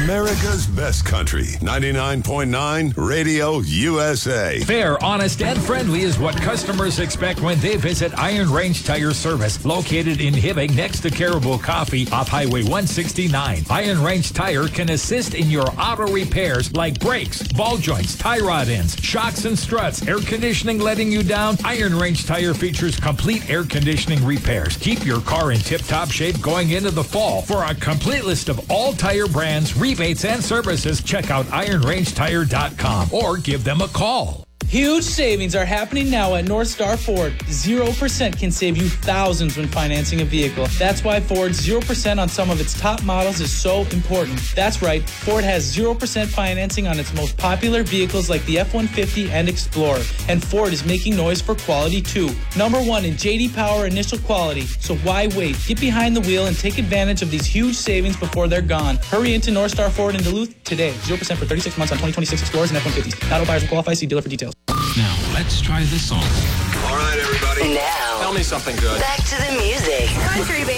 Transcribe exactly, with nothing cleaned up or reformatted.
America's best country. ninety-nine point nine Radio U S A. Fair, honest, and friendly is what customers expect when they visit Iron Range Tire Service, located in Hibbing next to Caribou Coffee off Highway one sixty-nine. Iron Range Tire can assist in your auto repairs like brakes, ball joints, tie rod ends, shocks and struts, air conditioning letting you down. Iron Range Tire features complete air conditioning repairs. Keep your car in tip-top shape going into the fall. For a complete list of all tire brands, rebates, and services, check out iron range tire dot com or give them a call. Huge savings are happening now at North Star Ford. zero percent can save you thousands when financing a vehicle. That's why Ford's zero percent on some of its top models is so important. That's right, Ford has zero percent financing on its most popular vehicles like the F one fifty and Explorer. And Ford is making noise for quality too. Number one in J D Power initial quality. So why wait? Get behind the wheel and take advantage of these huge savings before they're gone. Hurry into North Star Ford in Duluth today. zero percent for thirty-six months on twenty twenty-six Explorers and F one fifties. Not all buyers will qualify. See dealer for details. Now, let's try this song. All right, everybody. Now, Tell me something good. back to the music. Country, baby.